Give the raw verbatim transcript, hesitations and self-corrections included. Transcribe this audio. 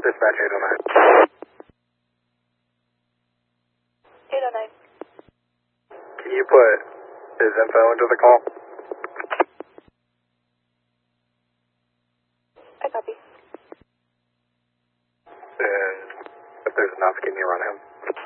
Dispatch eight oh nine. eight oh nine. Can you put his info into the call? I copy. And if there's enough, can you run him?